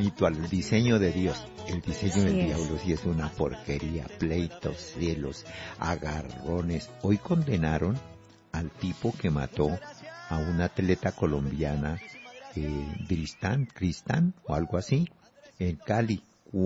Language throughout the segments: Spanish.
espiritual, el diseño de Dios. El diseño del Sí es. diablo sí es una porquería, pleitos, celos, agarrones. Hoy condenaron al tipo que mató a una atleta colombiana, Cristán o algo así, en Cali.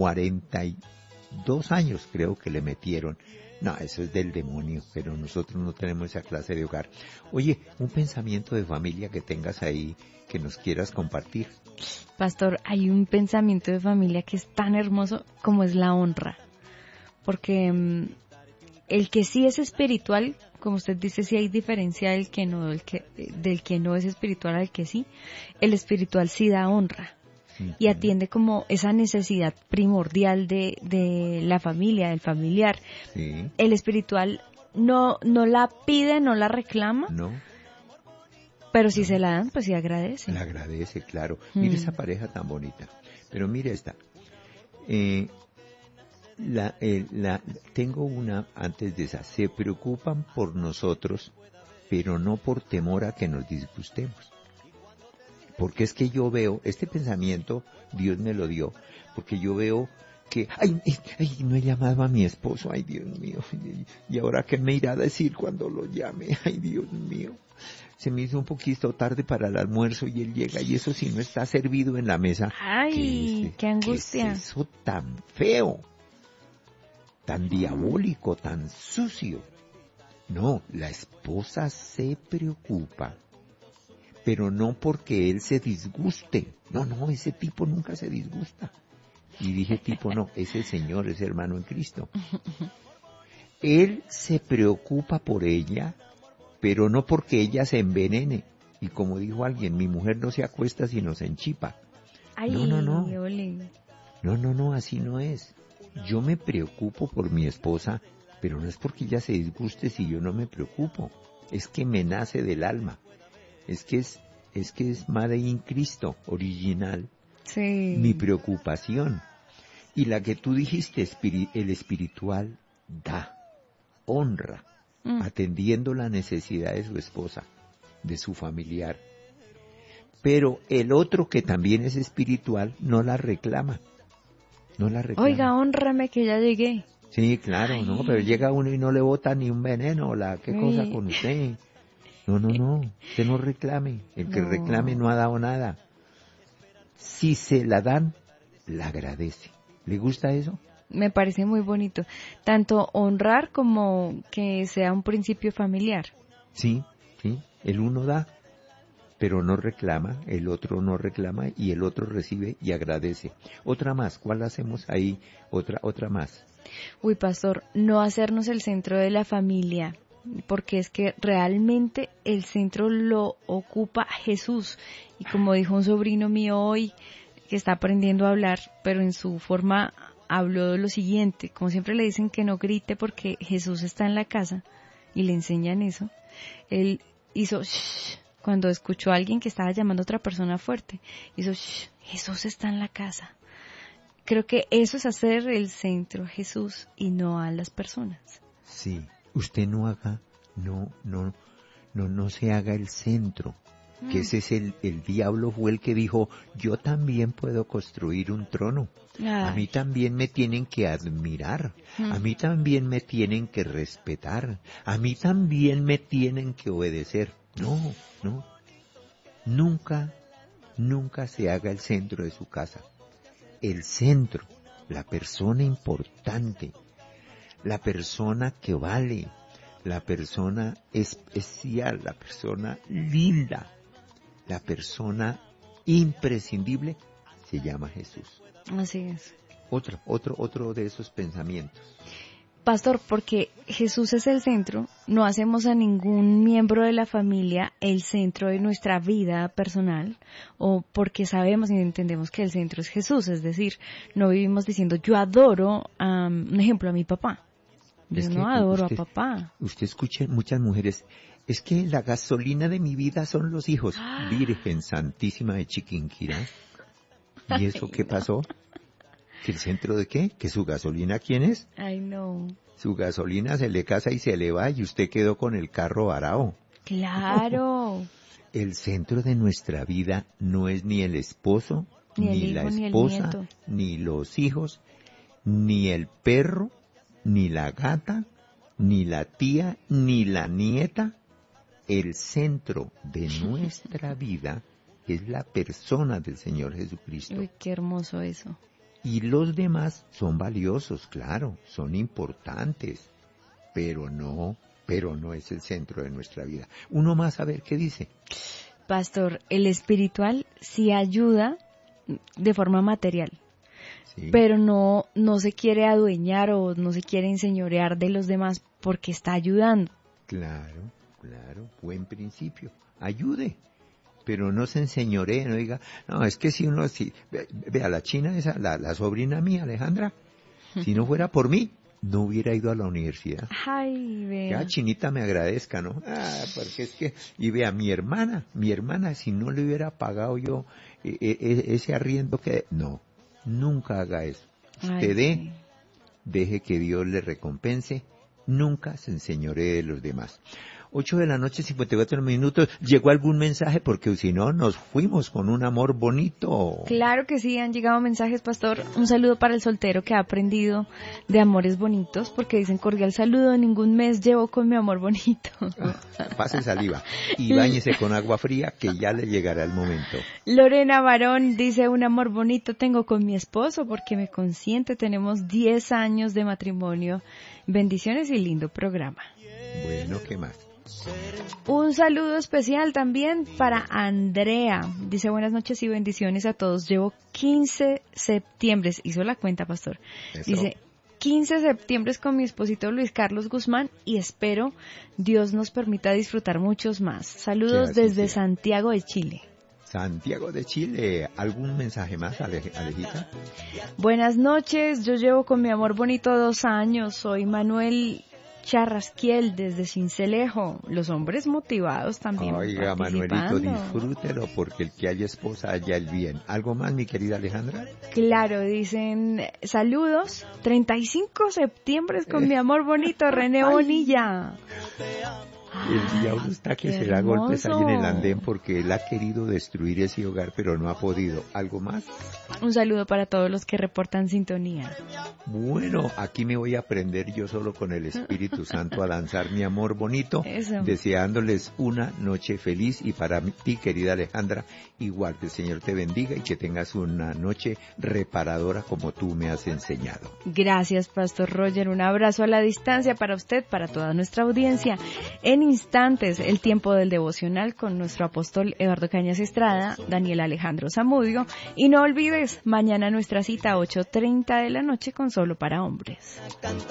42 años creo que le metieron. No, eso es del demonio, pero nosotros no tenemos esa clase de hogar. Oye, un pensamiento de familia que tengas ahí, que nos quieras compartir. Pastor, hay un pensamiento de familia que es tan hermoso como es la honra. Porque el que sí es espiritual, como usted dice, sí hay diferencia del que no, del que no es espiritual al que sí. El espiritual sí da honra y atiende como esa necesidad primordial de la familia, del familiar. Sí, El espiritual no la pide, no la reclama, no, pero si se la dan, pues sí agradece. le agradece, claro. Mire esa Mm. pareja tan bonita. Pero mire esta. Tengo una antes de esa. Se preocupan por nosotros, pero no por temor a que nos disgustemos. Porque es que yo veo, este pensamiento Dios me lo dio, porque yo veo que, no he llamado a mi esposo, ay Dios mío, y ahora qué me irá a decir cuando lo llame, ay Dios mío. Se me hizo un poquito tarde para el almuerzo y él llega y eso si no está servido en la mesa. Ay, qué angustia. ¿Qué es eso tan feo? Tan diabólico, tan sucio. No, la esposa se preocupa, pero no porque él se disguste. No, ese tipo nunca se disgusta. Y dije tipo no, ese señor es hermano en Cristo. Él se preocupa por ella, pero no porque ella se envenene. Y como dijo alguien, mi mujer no se acuesta sino se enchipa. Ay, No. ole. No, así no es. Yo me preocupo por mi esposa, pero no es porque ella se disguste si yo no me preocupo. Es que me nace del alma. Es que es Made in Cristo, original, mi Sí. preocupación. Y la que tú dijiste, el espiritual da, honra, atendiendo la necesidad de su esposa, de su familiar. Pero el otro que también es espiritual no la reclama. No la reclama. Oiga, honrame que ya llegué. Sí, claro, Ay. no, pero llega uno y no le bota ni un veneno, ¿qué cosa con usted? No, usted no reclame. El que reclame No. no ha dado nada. Si se la dan, la agradece. ¿Le gusta eso? Me parece muy bonito. Tanto honrar como que sea un principio familiar. Sí. El uno da, pero no reclama, el otro no reclama y el otro recibe y agradece. Otra más, ¿cuál hacemos ahí? Otra más. Uy, pastor, no hacernos el centro de la familia, porque es que realmente el centro lo ocupa Jesús. Y como dijo un sobrino mío hoy, que está aprendiendo a hablar, pero en su forma habló de lo siguiente, como siempre le dicen que no grite porque Jesús está en la casa y le enseñan eso, él hizo shh cuando escuchó a alguien que estaba llamando a otra persona fuerte, hizo shh, Jesús está en la casa. Creo que eso es hacer el centro a Jesús y no a las personas. Sí, usted no haga, no se haga el centro. Que ese es el diablo fue el que dijo, yo también puedo construir un trono. A mí también me tienen que admirar. A mí también me tienen que respetar. A mí también me tienen que obedecer. No. Nunca se haga el centro de su casa. El centro, la persona importante, la persona que vale, la persona especial, la persona linda, la persona imprescindible, se llama Jesús. Así es. Otro de esos pensamientos. Pastor, porque Jesús es el centro, no hacemos a ningún miembro de la familia el centro de nuestra vida personal, o porque sabemos y entendemos que el centro es Jesús, es decir, no vivimos diciendo yo adoro, un ejemplo, a mi papá. Yo no adoro a papá. Usted escucha muchas mujeres, es que la gasolina de mi vida son los hijos. Virgen Santísima de Chiquinquirá. ¿Y eso qué pasó? ¿Que el centro de qué? ¿Que su gasolina quién es? Ay, no. Su gasolina se le casa y se le va y usted quedó con el carro varado. Claro. El centro de nuestra vida no es ni el esposo, ni la esposa, ni los hijos, ni el perro, ni la gata, ni la tía, ni la nieta. El centro de nuestra vida es la persona del Señor Jesucristo. Uy, qué hermoso eso. Y los demás son valiosos, claro, son importantes, pero no es el centro de nuestra vida. Uno más, a ver, ¿qué dice? Pastor, el espiritual sí ayuda de forma material, sí, pero no se quiere adueñar o no se quiere enseñorear de los demás porque está ayudando. Claro, buen principio. Ayude, pero no se enseñoree, no diga, no, es que si uno, vea, la china esa, la sobrina mía, Alejandra, si no fuera por mí, no hubiera ido a la universidad. Ay, vea. Que chinita me agradezca, ¿no? Porque es que, y vea, mi hermana, si no le hubiera pagado yo ese arriendo que... No, nunca haga eso. Usted deje que Dios le recompense, nunca se enseñoree de los demás. 8:54 a.m. ¿Llegó algún mensaje? Porque si no, nos fuimos con un amor bonito. Claro que sí, han llegado mensajes, pastor. Un saludo para el soltero que ha aprendido de amores bonitos, porque dicen cordial saludo, ningún mes llevo con mi amor bonito. Pase saliva y báñese con agua fría, que ya le llegará el momento. Lorena Barón dice, un amor bonito tengo con mi esposo, porque me consiente, tenemos 10 años de matrimonio. Bendiciones y lindo programa. Bueno, ¿qué más? Un saludo especial también para Andrea. Dice, buenas noches y bendiciones a todos. Llevo 15 septiembre, hizo la cuenta, pastor. Eso. Dice, 15 septiembre con mi esposito Luis Carlos Guzmán y espero Dios nos permita disfrutar muchos más. Saludos desde Santiago de Chile. Santiago de Chile. ¿Algún mensaje más, Alejita? Buenas noches, yo llevo con mi amor bonito 2 años. Soy Manuel Charrasquiel desde Cincelejo. Los hombres motivados también. Oiga, Manuelito, disfrútelo porque el que haya esposa haya el bien. ¿Algo más, mi querida Alejandra? Claro, dicen saludos. 35 septiembre con mi amor bonito, René Bonilla. El diablo está que se da golpes ahí en el andén porque él ha querido destruir ese hogar, pero no ha podido. ¿Algo más? Un saludo para todos los que reportan sintonía. Bueno, aquí me voy a aprender yo solo con el Espíritu Santo a danzar mi amor bonito, deseándoles una noche feliz y para ti, querida Alejandra, igual que el Señor te bendiga y que tengas una noche reparadora como tú me has enseñado. Gracias, Pastor Roger. Un abrazo a la distancia para usted, para toda nuestra audiencia. En instantes, el tiempo del devocional con nuestro apóstol Eduardo Cañas Estrada, Daniel Alejandro Zamudio. Y no olvides, mañana nuestra cita 8:30 de la noche con Solo para Hombres.